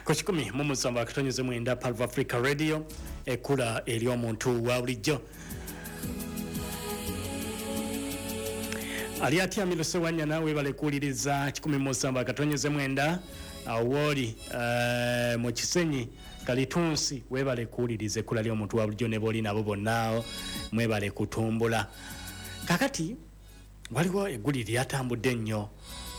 Kochikumi mumusamba akatonyeze mwenda Palva Africa Radio ekula eri omuntu wa bulijjo. Ali atya milose wanya nawe balekuliriza 10 musamba akatonyeze mwenda awoli mu Kisenyi Kalitunsi webale kulirize kula lyo omuntu wa bulijjo ne boli nabo bonnao mwebale kutumbula. Kakati waliwo egguli lyatambudde nnyo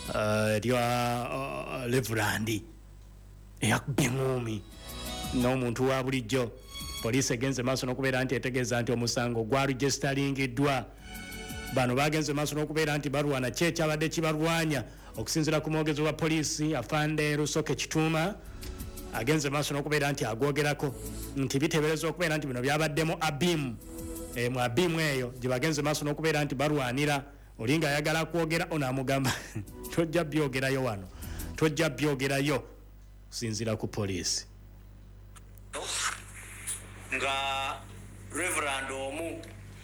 lya Levrandi yakubengumi n'omuntu wa bulijjo. Poliisi egenze maaso n'okubeera nti etegeeza nti omusango gwa registeringidwa. Bano bagenze maaso n'okubeera nti balwana kyabadde kibalwanya okusinziira ku mwogezi wa poliisi Afande Lusoke Kituuma agenze maaso n'okubeera nti agwogerako nti biteebereza okubeera nti bino byabaddemu abimu mu abimu eyo gye bagenze maaso n'okubeera nti balwanira. Olinga ayagala kwogera onaamugamba tojja byogerayo wano, tojja byogerayo sinzira ku poliisi nga Reverend omu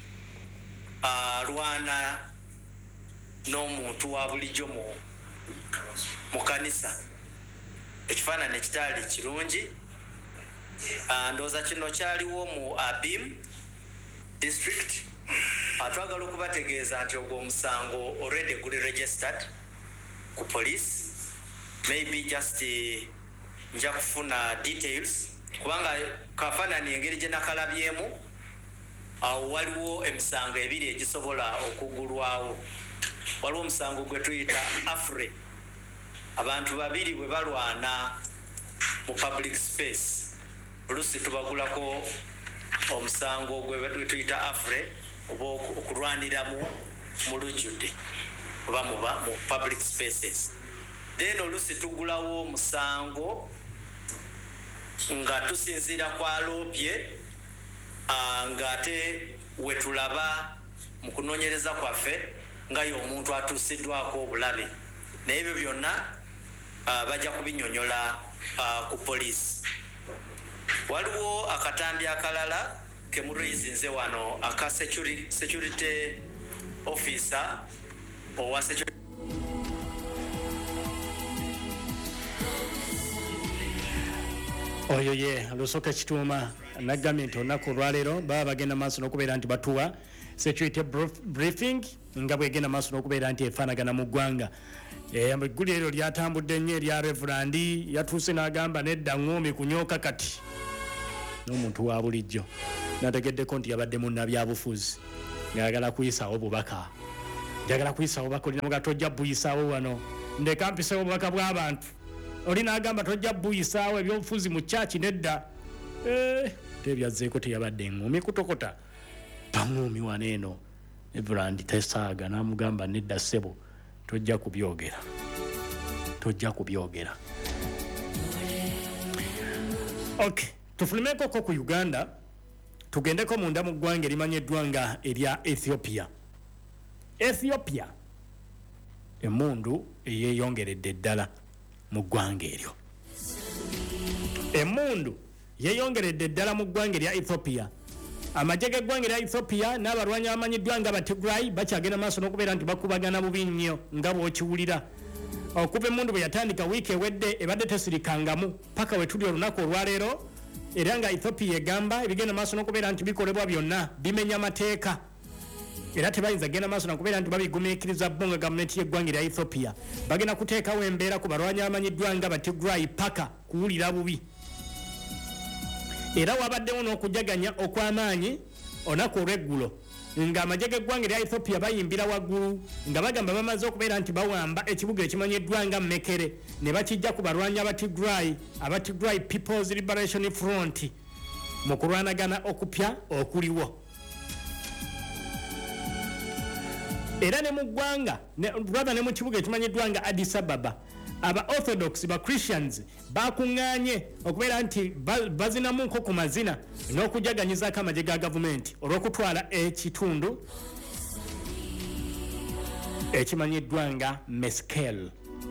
alwana n'omuntu wa bulijjo mu kanisa. Ekifaananyi ekitali kirungi. Ndowooza kino kyaliwo mu Abim district. Atwagala okubategeeza nti ogwo omusango already guli registered ku police. Maybe just nja kufuna details kubanga kafaananyi engeri gye nakalabyemu awo waliwo emisango ebiri egisobola okugulwawo. Waliwo omusango gwe tuyita Afre, abantu babiri bwe balwana mu public space. Oluusi tubagulako omusango gwe tuyita Afre oba okulwanira mu lujjudde oba mu public spaces. Then oluusi tugulawo omusango nga tusinziira kwa loopye ng'ate wetulaba mu kunoonyereza kwaffe nga y'omuntu atuusiddwako obulabe. Naye ebyo byonna bajja kubinnyonnyola ku poliisi. Waliwo akatambi akalala ke murizinze wano aka security officer owa security. Oyo ye Lusoke Kituuma nagambye nti olunaku olwaleero baba bagenda maaso n'okubeera nti batuwa security briefing nga bwegenda maaso n'okubeera nti efaanagana mu ggwanga. Egguli eryo lyatambudde nnyo erya Reverandi yatuuse n'agamba nedda ng'omi kunyooka kati n'omuntu wa bulijjo. Nategeddeko nti yabadde munnabyabufuzi ng'ayagala kuyisaawo bubaka. Njagala kuyisaawo bubaka olina muga tojja buyisaawo wano ndeka mpiseewo obubaka bw'abantu. Oli n'agamba tojja buyisaawo ebyobufuzi mu kyaki nedda. Tebyazzeeko teyabadde ng'omi kutokota. Pang'omi waneeno Evrandi tesaaga n'amugamba nedda ssebo tojja kubyogera. Tojja kubyogera. Okay, tufulumeko ku Uganda tugendeko munda mu ggwanga erimanyiddwa nga erya Ethiopia. Ethiopia emmundu eyeeyongeredde ddala mu ggwanga eryo. Emmundu yeeyongeredde ddala mu ggwanga erya Ethiopia. Amagye g'eggwanga erya Ethiopia n'abalwanyi abamanyiddwa nga Tigray bakyagenda maaso n'okubeera nti bakubagana bubi nnyo nga bw'okiwulira. Okuva emmundu bwe yatandika wiiki ewedde ebadde tesirikangamu paka we tuli olunaku olwaleero era nga Ethiopia egamba ebigenda maaso n'okubeera nti bikolebwa byonna bimenya mateeka. Era tebayinza genda maaso n'okubeera nti babigumiikiriza bo nga gavumenti y'eggwanga erya Ethiopia bagenda kuteekawo embeera ku balwanyi abamanyiddwa nga Tigray paka kuwulira bubi. Era wabaddewo n'okujaganya okw'amaanyi olunaku olw'eggulo nga amagye g'eggwanga erya Ethiopia bayimbira waggulu nga bagamba bamaze okubeera nti bawamba ekibuga ekimanyiddwa nga Mekere ne bakijja ku balwanyi aba Tigray People's Liberation Front mu kulwanagana okupya okuliwo. Era ne mu ggwanga ne mu kibuga ekimanyiddwa nga Addis Ababa aba Orthodox ba Christians bakuŋŋaanye okubeera nti bazinamu nko ku mazina n'okujaganyizaako amagye ga gavumenti olw'okutwala ekitundu ekimanyiddwa nga Meskel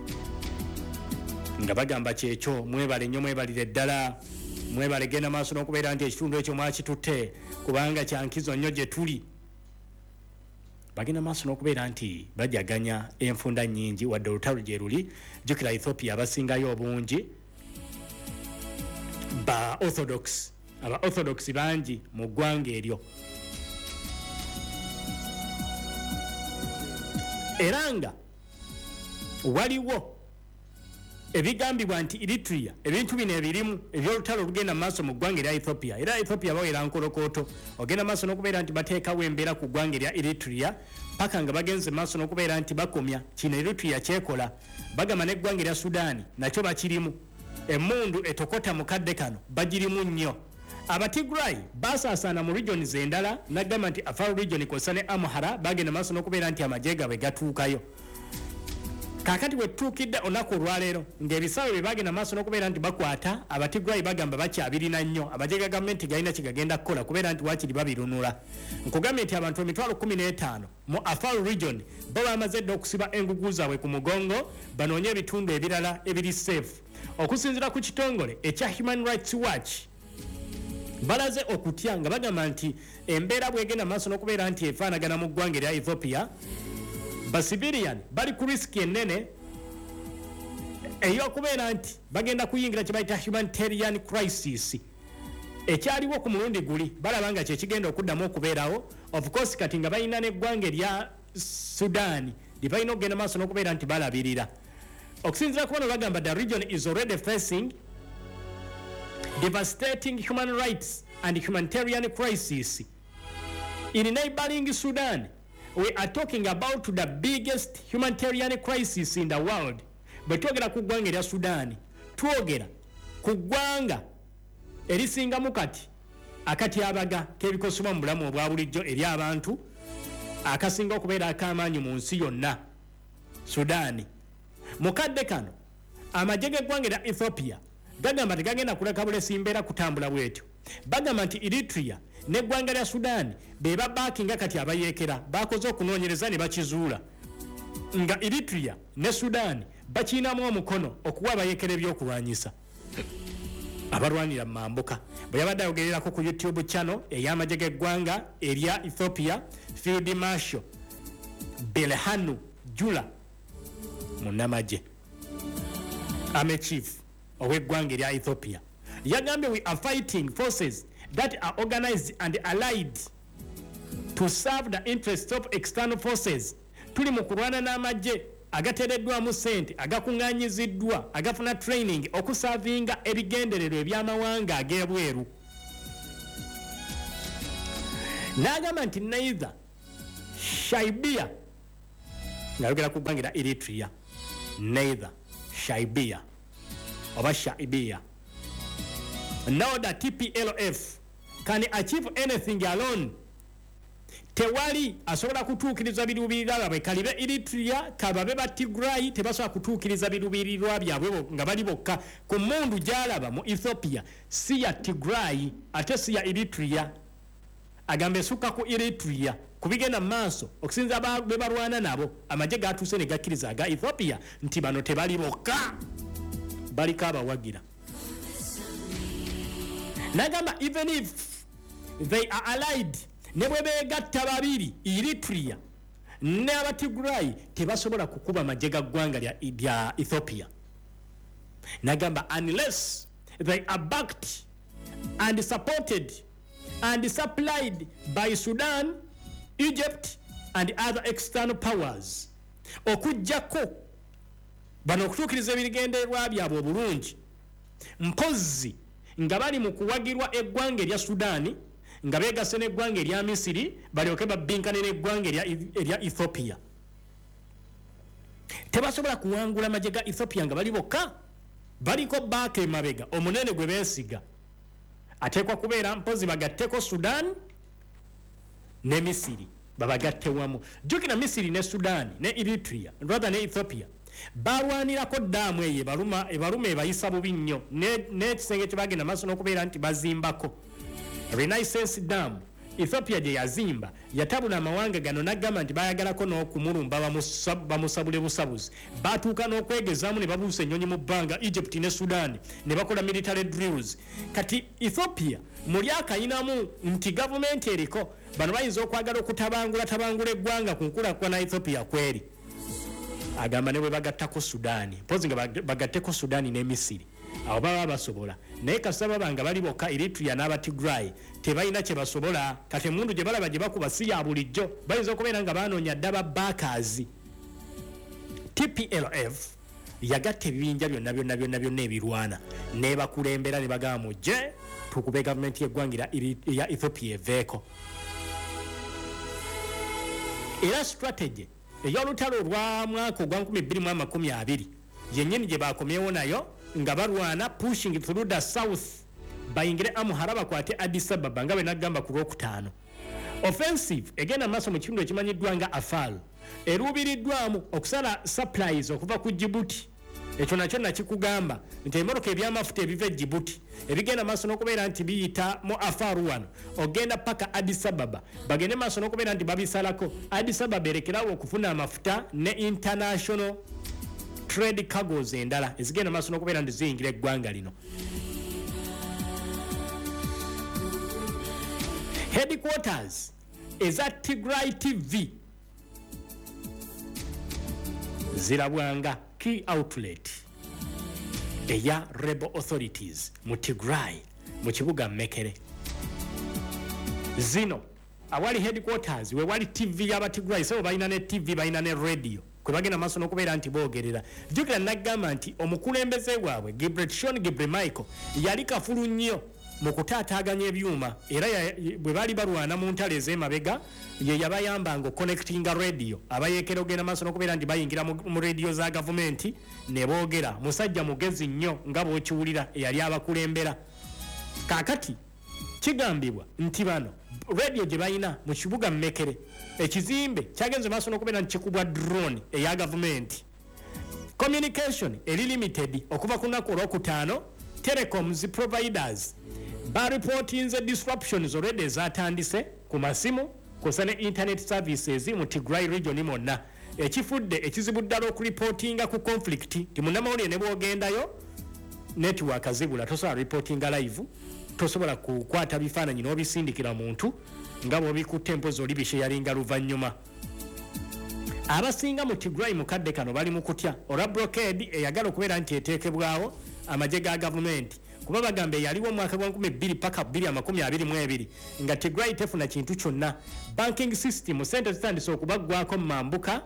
nga bagamba kyekyo mwebale nnyo mwebalire ddala mwebale genda maaso n'okubeera nti ekitundu ekyo mwakitutte kubanga kyankizo nnyo gye tuli. Bagenda maaso n'okubeera nti bajaganya enfunda nnyingi wadde olutalo gye luli. Jjukira Ethiopia abasingayo obungi ba orthodox bangi mu ggwanga eryo era nga waliwo ebigambibwa nti Eritrea ebintu bino ebirimu ebyolutalo olugenda maaso mu ggwanga erya Ethiopia era Ethiopia bawera nkolokooto ogenda maaso n'okubeera nti bateekawo embeera ku ggwanga erya Eritrea paka nga bagenze maaso n'okubeera nti bakomya kino Eritrea kyekola bagamba n'eggwanga erya Sudan nakyo bakirimu emmundu etokota mu kadde kano bagirimu nnyo Abatigray basaasaana mu regions endala nagamba nti Afar region kosa ne Amhara bagenda maaso n'okubeera nti amagye gaabwe gatuukayo kakati wetuukidde olunaku olwaleero ng'ebisaawe bye bagenda maaso n'okubeera nti bakwata Abatigray bagamba bakyabirina nnyo amagye ga gavumenti galina kigagenda kukola kubeera nti waakiri babirunula nkugambye nti abantu 15,000 mu Afar region bo bamaze dde okusiba engugu zaabwe ku mugongo banoonye ebitundu ebirala ebiri safe okusinziira ku kitongole ekya Human Rights Watch balaze okutya nga bagamba nti embeera bwegenda maaso n'okubeera nti efaanagana mu ggwanga erya Ethiopia basivilian bali ku risiki ennene ey'okubeera nti bagenda kuyingira kye bayita humanitarian crisis ekyaliwo ku mulundi guli balaba nga kyekigenda okuddamu okubeerawo of course kati nga balina n'eggwanga erya Sudan lye balina okugenda maaso n'okubeera nti balabirira okusinziira ku bano bagamba the region is already facing devastating human rights and humanitarian crisis in neighboring Sudan. We are talking about the biggest humanitarian crisis in the world. But twogera ku ggwanga erya Sudan, twogera ku ggwanga erisingamu kati akatyabaga k'ebikosebwa mu bulamu obwa bulijjo eri abantu akasinga okubeera ak'amaanyi mu nsi yonna Sudan. Mu kadde kano amagye g'eggwanga erya Ethiopia gagamba tegagenda kuleka bulesi mbeera kutambula bwetyo bagamba nti Eritrea n'eggwanga lya Sudan be babaakinga kati abayeekera bakoze okunoonyereza ne bakizuula nga Eritrea ne Sudan bakiinamu omukono okuwa abayeekera ebyokulwanyisa abalwanira mu mambuka bwe yabadde ayogererako ku YouTube channel ey'amagye g'eggwanga erya Ethiopia Field Marshal Berhanu Jula munnamagye Army Chief ow'eggwanga erya Ethiopia yagambye we are fighting forces that are organized and allied to serve the interests of external forces. Tuli mu kulwana n'amagye agateereddwamu ssente agakuŋŋaanyiziddwa agafuna training okusavinga ebigendererwa eby'amawanga ag'ebweru. N'agamba nti neither Shaibia ng'ayogera ku ggwanga erya Eritrea neither Shaibia oba Shaibia nor the TPLF can achieve anything alone. Tewali asobola kutuukiriza biruubirirwa byabwe kalibe Eritrea kababe ba Tigray tebasobola kutuukiriza biruubirirwa byabwe nga bali bokka ku mmundu gy'alaba mu Ethiopia si ya Tigray ate si ya Eritrea agambe esukka ku Eritrea kubigenda mu maaso okusinza be balwana nabo amagye gatuuse ne gakkiriza aga Ethiopia nti bano tebali bokka baliko abawagira. Nagamba even if they are allied ne bwe beegatta babiri Eritrea ne Abatigray tebasobola kukuba amagye ga ggwanga lya Ethiopia. Nagamba unless they are backed and supported and supplied by Sudan, Egypt and other external powers. Okujjako bano okutuukiriza ebigendererwa byabwe obulungi mpozi nga bali mu kuwagirwa eggwanga erya Sudan nga beegase n'eggwanga erya Misiri balyoke babbinkane n'eggwanga erya Ethiopia. Tebasobola kuwangula amagye ga Ethiopia nga bali bokka baliko baaka emabega omunene gwe beesiga ateekwa kubeera mpozi bagatteko Sudan ne Misiri babagatte wamu. Jjukira Misiri ne Sudan ne Eritrea rather ne Ethiopia balwanirako ddaamu eyo ebaluma ebayisa bubi nnyo n'ekisenge kye bagenda maaso n'okubeera nti bazimbako Renaissance Dam. Ethiopia gye yazimba yatabula amawanga gano n'agamba nti bayagalako n'okumulumba bamusabule busabuzi batuuka n'okwegezaamu ne babuusa ennyonyi mu bbanga Egypt ne Sudan ne bakola military drills. Kati Ethiopia muli akayinamu nti gavumenti eriko bano bayinza okwagala okutabangula eggwanga ku nkulaakulana Ethiopia kweri agamba ne bwe bagattako Sudan mpozi nga bagatteko Sudan ne Misiri awo baba basobola naye kasaba banga bali bokka Eritrea n'Abatigray tebalina kye basobola kati emundu gye balaba gye bakuba si ya bulijjo bayinza okubeera nga banoonya ddaba baakazi. TPLF yagatta ebibinja byonna ebirwana ne bakulembera ne bagamba mujje tukube gavumenti y'eggwanga ya Ethiopia eveeko. Era strategy ey'olutalo olwa mwaka ogwa 2020 yennyini gye bakomyewo nayo nga balwana pushing through the south bayingire Amhara bakwate Addis Ababa nga bwe nagamba ku Lwokutaano. Offensive egenda maaso mu kitundu ekimanyiddwa nga Afal eruubiriddwamu okusala supplies okuva ku Djibouti. Ekyo nakyo nakikugamba nti emmotoka ebyamafuta ebiva e Djibouti ebigenda maaso n'okubeera nti biyita mu Afaru wano ogenda paka Addis Ababa bagende maaso n'okubeera nti babisalako Addis Ababa erekerawo okufuna amafuta ne international trade cargoes endala ezigenda maaso n'okubeera nti ziyingira eggwanga lino. Headquarters eza Tigray TV zirabwanga key outlet eya rebel authorities mu Tigray mu kibuga Mekere. Zino awali headquarters we wali TV y'aba Tigray so balina ne TV balina ne radio kwe bagenda maaso n'okubeera nti boogerera. Jjukira nagamba nti omukulembeze waabwe Gibraltar Michael yali kafulu nnyo mu kutaataaganya ebyuma era bwe bali balwana mu ntalo ez'emabega ye yabayambanga connectinga radio abayeekera ogenda maaso n'okubeera nti bayingira mu radio za gavumenti ne boogera. Musajja mugezi nnyo nga bw'okiwulira eyali abakulembera. Kaakati kigambibwa nti bano radio gye balina mu kibuga Mekere ekizimbe kyagenze maaso n'okubeera nti kikubwa drone eya gavumenti. Communication eri limited okuva ku nnaku olwokutaano. Telecoms providers reportinze disruptions already ezatandise ku masimu kw'ossa ne internet services mu Tigray region mwonna. Ekifudde ekizibu ddala okureportinga ku conflict ti munnamawulire ne bw'ogendayo network zibula tosobola reportinga live tosobola kukwata bifaananyi n'obisindikira muntu nga bw'obikutte empozi oli bishe yalinga luvannyuma. Abasinga mu Tigray mu kadde kano bali mu kutya olwa blockade eyagala okubeera nti eteekebwawo amagye ga gavumenti kuba bagambe yaliwo mwaka gwa 2020 paka 2022 nga Tigray tefuna kintu kyonna. Banking system sente zitandise okubaggwako mu mambuka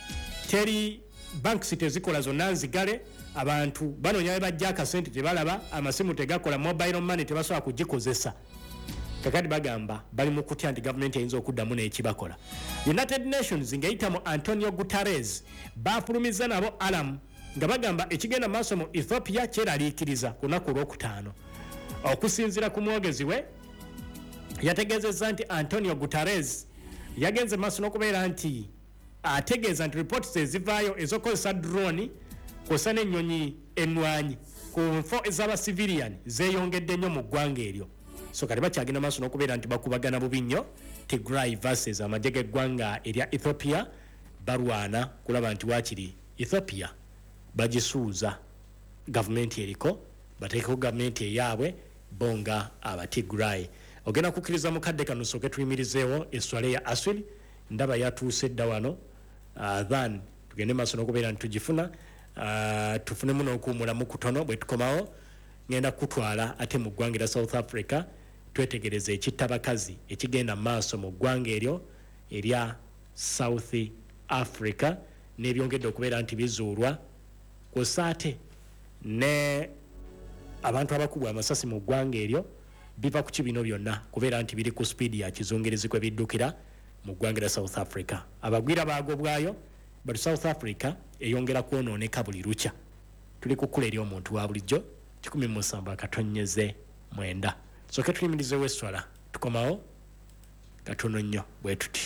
teri bank zikola zonna nzigale abantu banoonya we bajja akasente tebalaba amasimu tegakola mobile money tebasobola kugikozesa. Kakati bagamba bali mu kutya nti gavumenti eyinza okuddamu n'ekibakola. United Nations ng'eyita mu Antonio Guterres bafulumiza nabo alarm nga bagamba ekigenda maaso mu Ethiopia kyeraliikiriza ku nnaku olwokutaano. Okusinziira ku mwogezi we yategeezezza nti Antonio Guterres yagenze maaso n'okubeera nti ategeeza nti reports ezivaayo ez'okozesa drone kw'ossa n'ennyonyi ennwanyi ku nfo ez'abasivilian zeeyongedde nnyo mu ggwanga eryo. So kati bakyagenda maaso n'okubeera nti bakubagana bubi nnyo. Tigray versus amagye g'eggwanga erya Ethiopia balwana kulaba nti waakiri Ethiopia bagisuuza gavumenti eriko bateekeko gavumenti eyaabwe bonga Abatigray. Ogenda kukkiriza mukadde kano sooke tuyimirizeewo esswala ya Aswili ndaba yatuuse dda wano than tugende maaso n'okubeera nti tugifuna tufunemu n'okuwumulamu kutono bwe tukomawo ngenda kutwala ate mu ggwanga erya South Africa twetegereza ekittabakazi ekigenda maaso mu ggwanga eryo erya South Africa n'ebyongedde okubeera nti bizuulwa kw'ossa ate ne abantu abakubwa amasasi mu ggwanga eryo biva ku kibino byonna kubeera nti biri ku speedi ya kizungirizi kwe biddukira mu ggwanga erya South Africa. Abagwira baagobwayo but South Africa eyongera kwonooneka buli lukya. Tuli ku kkula eri omuntu wa bulijjo 17/9. Soke tuyimirizeewo esswala tukomawo katono nnyo bwe tuti.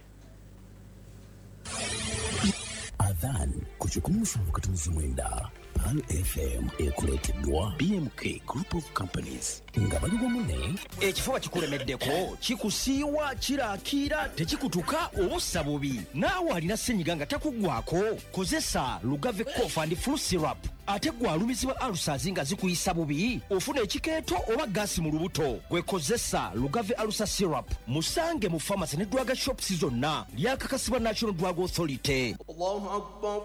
Adhan kuchukua katumizi mwenda Pal FM ekuleteddwa BMK Group of Companies nga bali bamune ekifuba kikulemeddeko kikusiiwa kiraakira tekikutuka obussa bubi naawe alina ssenyiga nga takuggwako kozesa Lugave Cough and Flu Syrup ate gwalumizibwa ulcers nga zikuyisa bubi ofuna ekikeeto oba gaasi mu lubuto gwekozesa Lugave Ulcer Syrup musange mu pharmacy ne drug shops zonna lyakakasibwa National Drug Authority. Allahu Akbar.